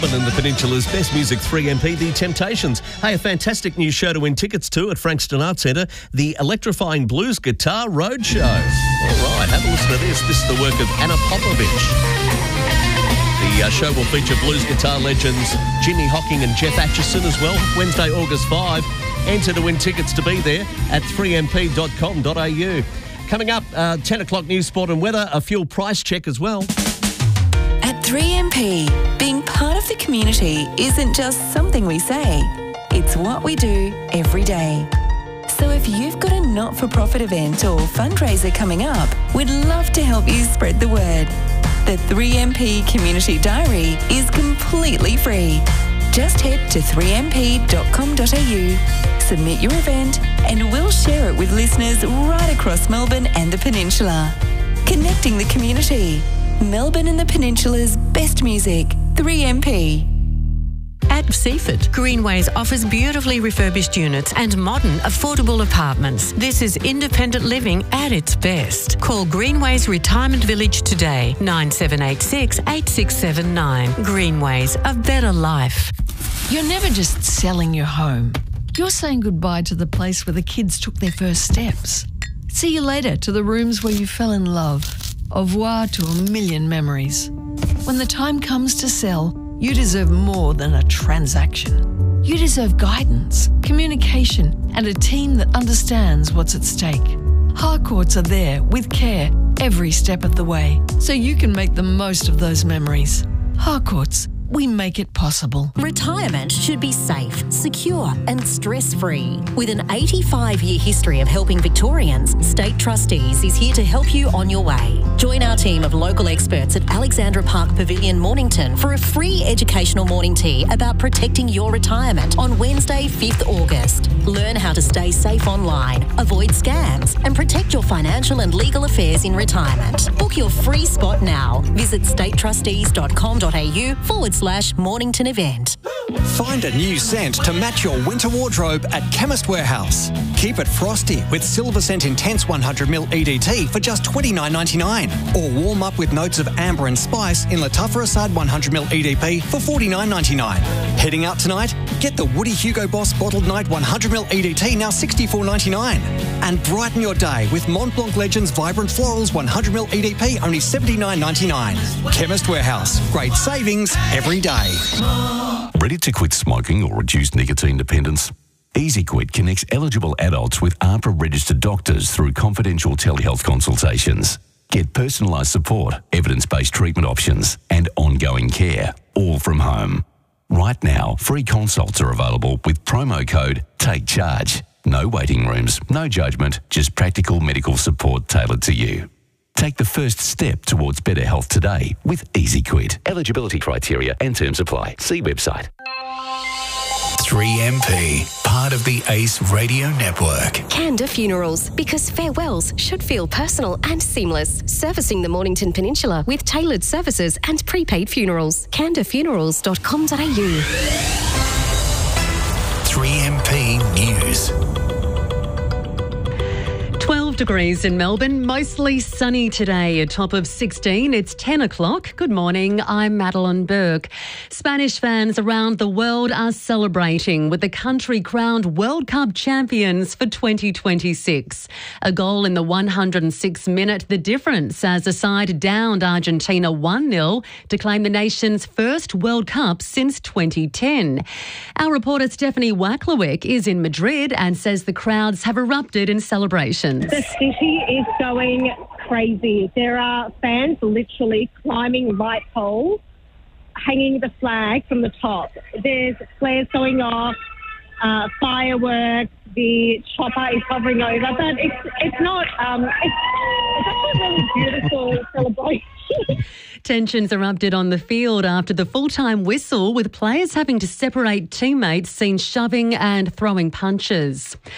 Melbourne and the Peninsula's best music 3MP, The Temptations. Hey, a fantastic new show to win tickets to at Frankston Arts Centre, the Electrifying Blues Guitar Roadshow. All right, have a listen to this. This is the work of Anna Popovich. The show will feature blues guitar legends Jimmy Hocking and Jeff Atchison as well. Wednesday, August 5. Enter to win tickets to be there at 3mp.com.au. Coming up, 10 o'clock news, sport and weather, a fuel price check as well. At 3MP, being part of the community isn't just something we say, it's what we do every day. So if you've got a not-for-profit event or fundraiser coming up, we'd love to help you spread the word. The 3MP Community Diary is completely free. Just head to 3mp.com.au, submit your event, and we'll share it with listeners right across Melbourne and the Peninsula. Connecting the community. Melbourne and the Peninsula's best music, 3MP. At Seaford, Greenways offers beautifully refurbished units and modern, affordable apartments. This is independent living at its best. Call Greenways Retirement Village today, 9786 8679. Greenways, a better life. You're never just selling your home. You're saying goodbye to the place where the kids took their first steps. See you later to the rooms where you fell in love. Au revoir to a million memories. When the time comes to sell, you deserve more than a transaction. You deserve guidance, communication, and a team that understands what's at stake. Harcourts are there with care every step of the way, so you can make the most of those memories. Harcourts, we make it possible. Retirement should be safe, secure and stress-free. With an 85-year history of helping Victorians, State Trustees is here to help you on your way. Join our team of local experts at Alexandra Park Pavilion, Mornington for a free educational morning tea about protecting your retirement on Wednesday, 5th August. Learn how to stay safe online, avoid scams and protect your financial and legal affairs in retirement. Book your free spot now. Visit statetrustees.com.au/Mornington event. Find a new scent to match your winter wardrobe at Chemist Warehouse. Keep it frosty with Silver Scent Intense 100ml EDT for just $29.99. Or warm up with notes of amber and spice in Latafra Assad 100ml EDP for $49.99. Heading out tonight? Get the Woody Hugo Boss Bottled Night 100ml EDT now $64.99. And brighten your day with Mont Blanc Legends Vibrant Florals 100ml EDP only $79.99. Chemist Warehouse. Great savings every day. Ready to quit smoking or reduce nicotine dependence? EasyQuit connects eligible adults with AHPRA-registered doctors through confidential telehealth consultations. Get personalised support, evidence-based treatment options and ongoing care, all from home. Right now, free consults are available with promo code TAKECHARGE. No waiting rooms, no judgment, just practical medical support tailored to you. Take the first step towards better health today with EasyQuit. Eligibility criteria and terms apply. See website. 3MP, part of the ACE Radio Network. Canda Funerals, because farewells should feel personal and seamless. Servicing the Mornington Peninsula with tailored services and prepaid funerals. candafunerals.com.au. 3MP News. 12 degrees in Melbourne, mostly sunny today, a top of 16. It's 10 o'clock. Good morning, I'm Madeline Burke. Spanish fans around the world are celebrating with the country crowned World Cup champions for 2026. A goal in the 106th minute, the difference as the side downed Argentina 1-0 to claim the nation's first World Cup since 2010. Our reporter Stephanie Wacklewick is in Madrid and says the crowds have erupted in celebration. The city is going crazy. There are fans literally climbing light poles, hanging the flag from the top. There's flares going off, fireworks, the chopper is hovering over, but it's not, it's actually a really beautiful celebration. Tensions erupted on the field after the full-time whistle, with players having to separate teammates seen shoving and throwing punches.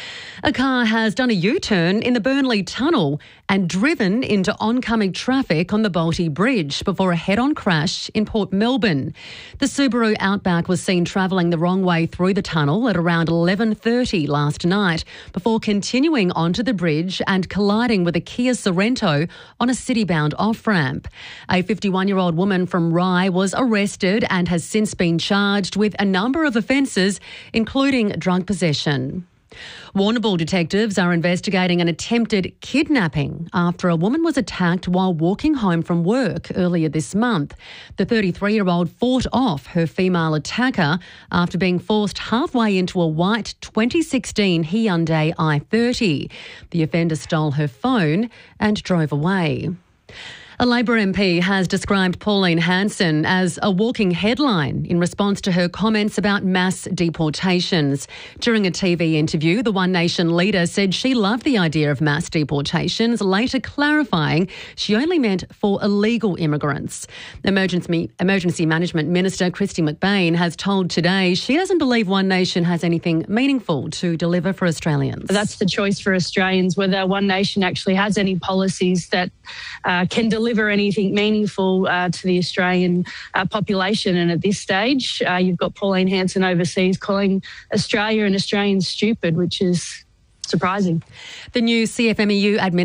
A car has done a U-turn in the Burnley Tunnel and driven into oncoming traffic on the Balti Bridge before a head-on crash in Port Melbourne. The Subaru Outback was seen travelling the wrong way through the tunnel at around 11:30 last night before continuing onto the bridge and colliding with a Kia Sorento on a city-bound off-ramp. A 51-year-old woman from Rye was arrested and has since been charged with a number of offences, including drug possession. Warrnambool detectives are investigating an attempted kidnapping after a woman was attacked while walking home from work earlier this month. The 33-year-old fought off her female attacker after being forced halfway into a white 2016 Hyundai i30. The offender stole her phone and drove away. A Labor MP has described Pauline Hanson as a walking headline in response to her comments about mass deportations. During a TV interview, the One Nation leader said she loved the idea of mass deportations, later clarifying she only meant for illegal immigrants. Emergency Management Minister Kristy McBain has told Today she doesn't believe One Nation has anything meaningful to deliver for Australians. That's the choice for Australians, whether One Nation actually has any policies that can deliver anything meaningful to the Australian population. And at this stage, you've got Pauline Hanson overseas calling Australia and Australians stupid, which is surprising. The new CFMEU